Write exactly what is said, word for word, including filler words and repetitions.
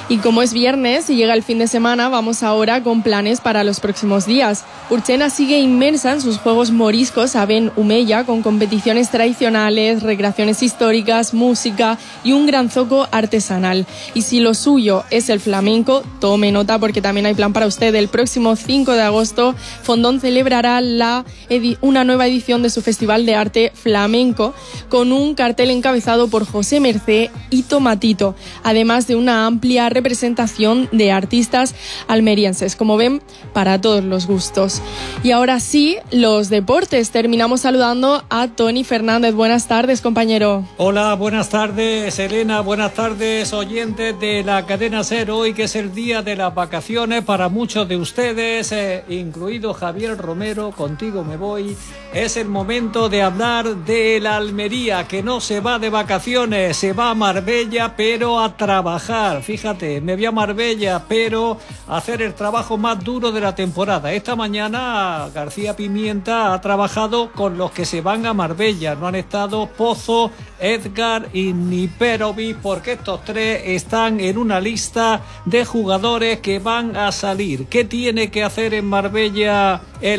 Y como es viernes y llega el fin de semana, vamos ahora con planes para los próximos días. Urchena sigue inmersa en sus juegos moriscos Aben Umeya, con competiciones tradicionales, recreaciones históricas, música y un gran zoco artesanal. Y si lo suyo es el flamenco, tome nota porque también hay plan para usted. El próximo cinco de agosto, Fondón celebrará la edi- una nueva edición de su Festival de Arte Flamenco con un cartel encabezado por José Mercé y Tomatito, además de una amplia representación de artistas almerienses, como ven, para todos los gustos. Y ahora sí, los deportes. Terminamos saludando a Tony Fernández. Buenas tardes, compañero. Hola, buenas tardes, Elena. Buenas tardes, oyentes de la cadena SER. Hoy que es el día de las vacaciones para muchos de ustedes, eh, incluido Javier Romero, contigo me voy. Es el momento de hablar de la Almería, que no se va de vacaciones, se va a Marbella, pero a trabajar. Fíjate, me voy a Marbella, pero a hacer el trabajo más duro de la temporada. Esta mañana García Pimienta ha trabajado con los que se van a Marbella. No han estado Pozo, Edgar y Niperovic, porque estos tres están en una lista de jugadores que van a salir. ¿Qué tiene que hacer en Marbella el